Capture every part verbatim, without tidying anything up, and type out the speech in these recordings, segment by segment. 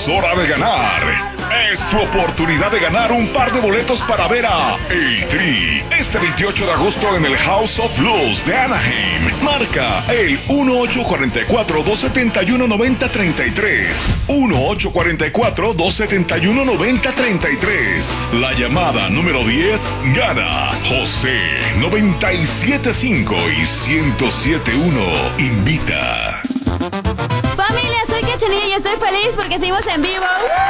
Es hora de ganar. Es tu oportunidad de ganar un par de boletos para ver a El Tri este veintiocho de agosto en el House of Blues de Anaheim. Marca el uno ocho cuatro cuatro, dos siete uno, nueve cero tres tres. uno ocho cuatro cuatro, dos siete uno, nueve cero tres tres. La llamada número diez gana. José noventa y siete punto cinco y ciento siete punto uno invita. Familia, soy Cachanilla y estoy feliz porque seguimos en vivo.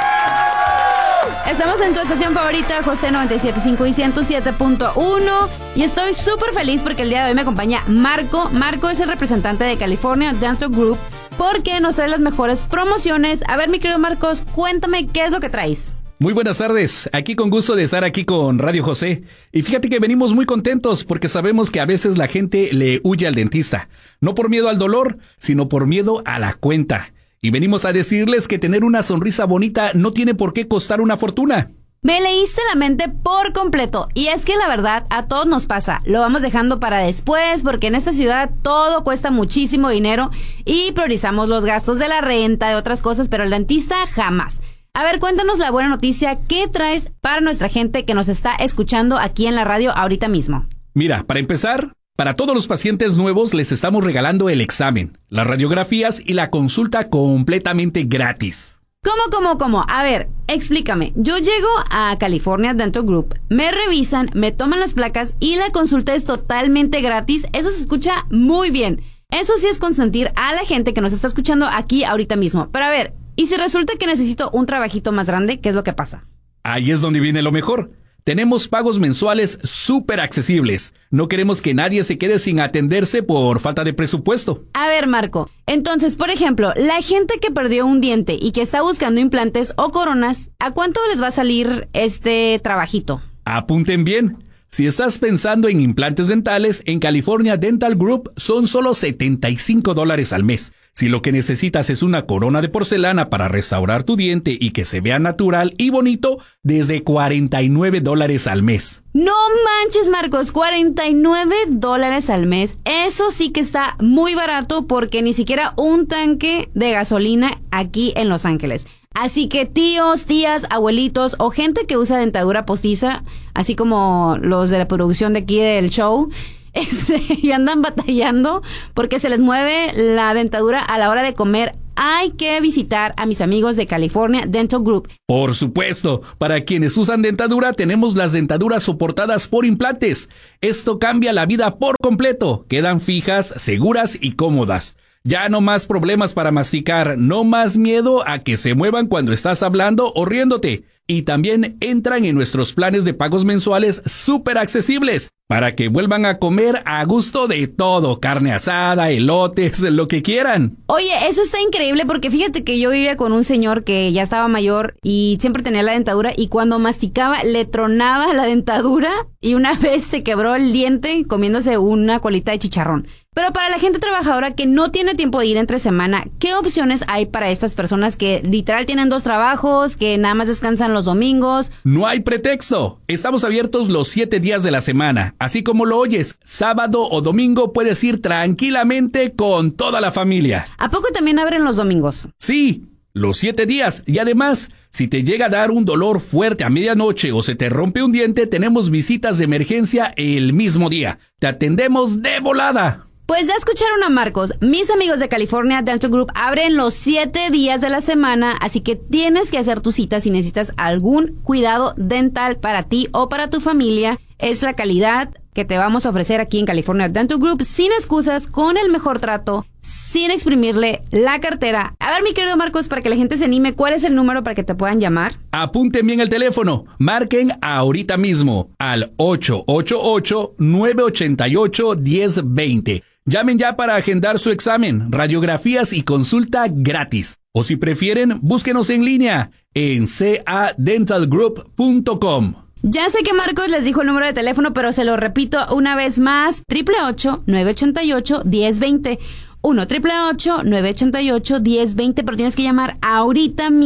Estamos en tu estación favorita, José noventa y siete punto cinco y ciento siete punto uno. Y estoy súper feliz porque el día de hoy me acompaña Marco. Marco es el representante de California Dental Group porque nos trae las mejores promociones. A ver, mi querido Marcos, cuéntame qué es lo que traes. Muy buenas tardes, aquí con gusto de estar aquí con Radio José. Y fíjate que venimos muy contentos porque sabemos que a veces la gente le huye al dentista. No por miedo al dolor, sino por miedo a la cuenta. Y venimos a decirles que tener una sonrisa bonita no tiene por qué costar una fortuna. Me leíste la mente por completo. Y es que la verdad, a todos nos pasa. Lo vamos dejando para después porque en esta ciudad todo cuesta muchísimo dinero y priorizamos los gastos de la renta, de otras cosas, pero el dentista jamás. A ver, cuéntanos la buena noticia. ¿Qué traes para nuestra gente que nos está escuchando aquí en la radio ahorita mismo? Mira, para empezar, para todos los pacientes nuevos les estamos regalando el examen, las radiografías y la consulta completamente gratis. ¿Cómo, cómo, cómo? A ver, explícame. Yo llego a California Dental Group, me revisan, me toman las placas y la consulta es totalmente gratis. Eso se escucha muy bien. Eso sí es consentir a la gente que nos está escuchando aquí ahorita mismo. Pero a ver, ¿y si resulta que necesito un trabajito más grande? ¿Qué es lo que pasa? Ahí es donde viene lo mejor. Tenemos pagos mensuales súper accesibles. No queremos que nadie se quede sin atenderse por falta de presupuesto. A ver, Marco, entonces, por ejemplo, la gente que perdió un diente y que está buscando implantes o coronas, ¿a cuánto les va a salir este trabajito? Apunten bien. Si estás pensando en implantes dentales, en California Dental Group son solo setenta y cinco dólares al mes. Si lo que necesitas es una corona de porcelana para restaurar tu diente y que se vea natural y bonito, desde cuarenta y nueve dólares al mes. No manches, Marcos, cuarenta y nueve dólares al mes. Eso sí que está muy barato porque ni siquiera un tanque de gasolina aquí en Los Ángeles. Así que tíos, tías, abuelitos o gente que usa dentadura postiza, así como los de la producción de aquí del show, Este, y andan batallando porque se les mueve la dentadura a la hora de comer, hay que visitar a mis amigos de California Dental Group. Por supuesto, para quienes usan dentadura tenemos las dentaduras soportadas por implantes. Esto cambia la vida por completo. Quedan fijas, seguras y cómodas. Ya no más problemas para masticar, no más miedo a que se muevan cuando estás hablando o riéndote. Y también entran en nuestros planes de pagos mensuales súper accesibles para que vuelvan a comer a gusto de todo, carne asada, elotes, lo que quieran. Oye, eso está increíble porque fíjate que yo vivía con un señor que ya estaba mayor y siempre tenía la dentadura y cuando masticaba le tronaba la dentadura y una vez se quebró el diente comiéndose una colita de chicharrón. Pero para la gente trabajadora que no tiene tiempo de ir entre semana, ¿qué opciones hay para estas personas que literal tienen dos trabajos, que nada más descansan los domingos? No hay pretexto. Estamos abiertos los siete días de la semana. Así como lo oyes, sábado o domingo puedes ir tranquilamente con toda la familia. ¿A poco también abren los domingos? Sí, los siete días. Y además, si te llega a dar un dolor fuerte a medianoche o se te rompe un diente, tenemos visitas de emergencia el mismo día. Te atendemos de volada. Pues ya escucharon a Marcos. Mis amigos de California Dental Group abren los siete días de la semana, así que tienes que hacer tu cita si necesitas algún cuidado dental para ti o para tu familia. Es la calidad que te vamos a ofrecer aquí en California Dental Group, sin excusas, con el mejor trato, sin exprimirle la cartera. A ver, mi querido Marcos, para que la gente se anime, ¿cuál es el número para que te puedan llamar? Apunten bien el teléfono. Marquen ahorita mismo al ocho ocho ocho, nueve ocho ocho, uno cero dos cero. Llamen ya para agendar su examen, radiografías y consulta gratis. O si prefieren, búsquenos en línea en c a dental group punto com. Ya sé que Marcos les dijo el número de teléfono, pero se lo repito una vez más. ocho ocho ocho, nueve ocho ocho, uno cero dos cero. uno ocho ocho ocho, nueve ocho ocho, uno cero dos cero, pero tienes que llamar ahorita mismo.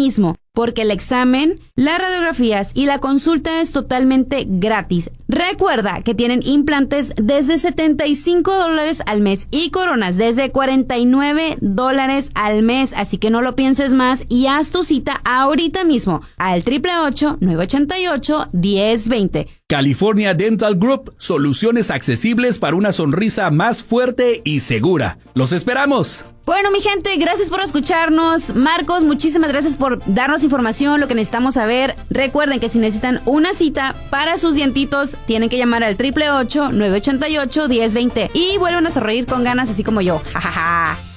porque el examen, las radiografías y la consulta es totalmente gratis. Recuerda que tienen implantes desde setenta y cinco dólares al mes y coronas desde cuarenta y nueve dólares al mes, así que no lo pienses más y haz tu cita ahorita mismo al ocho ocho ocho, nueve ocho ocho, uno cero dos cero. California Dental Group, soluciones accesibles para una sonrisa más fuerte y segura. ¡Los esperamos! Bueno, mi gente, gracias por escucharnos. Marcos, muchísimas gracias por darnos información, lo que necesitamos saber. Recuerden que si necesitan una cita para sus dientitos, tienen que llamar al ocho ocho ocho, nueve ocho ocho, uno cero dos cero y vuelvan a sonreír con ganas así como yo. Ja, ja, ja.